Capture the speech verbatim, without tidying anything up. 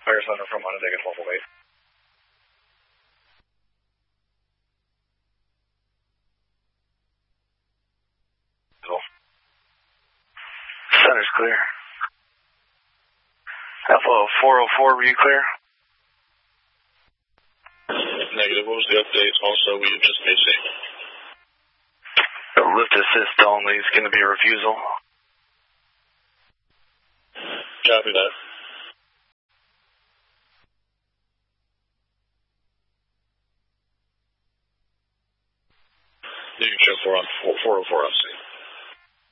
Fire Center from Onondaga twelve oh eight. Center's clear. Alpha four oh four, were you clear? Negative, what was the update? Also, we anticipate safe. The lift assist only is going to be a refusal. Copy that. You can show four on four oh four on C.